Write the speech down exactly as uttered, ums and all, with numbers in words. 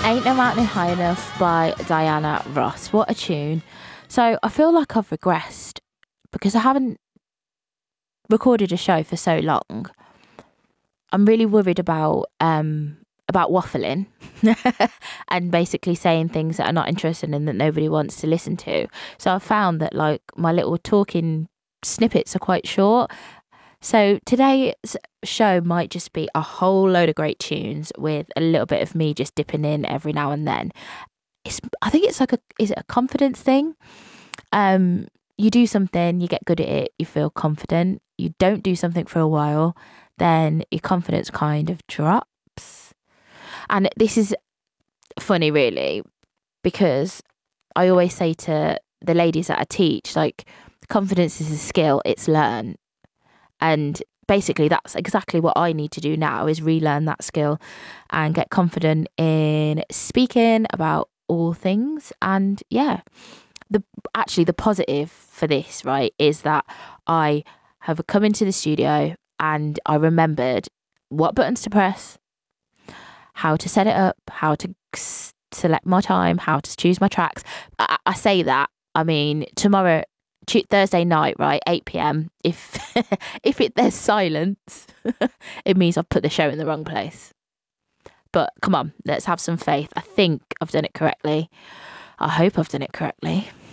Ain't No Mountain High Enough by Diana Ross. What a tune. So I feel like I've regressed because I haven't recorded a show for so long. I'm really worried about um about waffling and basically saying things that are not interesting and that nobody wants to listen to. So I've found that like my little talking snippets are quite short. So today's show might just be a whole load of great tunes with a little bit of me just dipping in every now and then. It's, I think it's like a, is it a confidence thing? Um, you do something, you get good at it, you feel confident. You don't do something for a while, then your confidence kind of drops. And this is funny, really, because I always say to the ladies that I teach, like, confidence is a skill, it's learned. And basically that's exactly what I need to do now, is relearn that skill and get confident in speaking about all things. And yeah, the actually the positive for this, right, is that I have come into the studio and I remembered what buttons to press, how to set it up, how to s- select my time, how to choose my tracks. I, I say that, I mean, tomorrow, Tu- Thursday night, right, eight p.m. If if it there's silence, it means I've put the show in the wrong place. But come on, let's have some faith. I think I've done it correctly. I hope I've done it correctly.